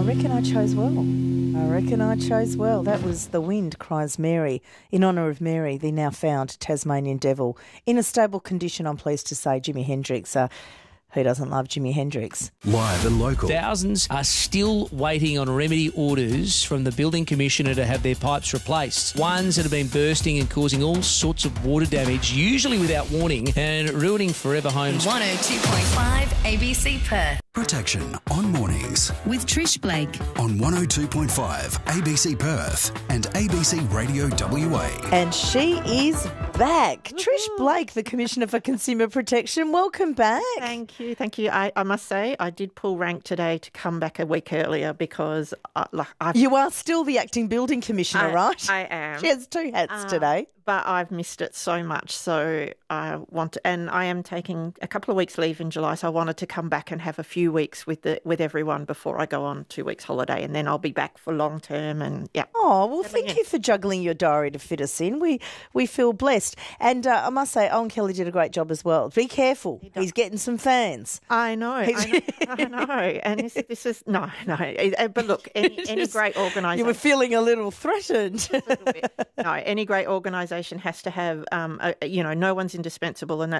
reckon I chose well. That was The Wind, Cries Mary, in honour of Mary, the now found Tasmanian devil. In a stable condition, I'm pleased to say, Jimi Hendrix. Who doesn't love Jimi Hendrix? Live and local. Thousands are still waiting on remedy orders from the Building Commissioner to have their pipes replaced. Ones that have been bursting and causing all sorts of water damage, usually without warning, and ruining forever homes. 102.5 ABC Perth. Protection on mornings With Trish Blake. on 102.5 ABC Perth and ABC Radio WA. And she is back. Trish Blake, the Commissioner for Consumer Protection. Welcome back. Thank you. I must say, I did pull rank today to come back a week earlier because You are still the Acting Building Commissioner, right? I am. She has two hats today. But I've missed it so much, so I am taking a couple of weeks leave in July, so I wanted to come back and have a few weeks with everyone before I go on 2 weeks holiday, and then I'll be back for long term. And yeah. Oh, well, thank you for juggling your diary to fit us in. We feel blessed. And I must say, Owen Kelly did a great job as well. Be careful. He's getting some fans. I know. And this is no. But look, any great organisation. You were feeling a little threatened. No, any great organisation has to have, no one's indispensable, and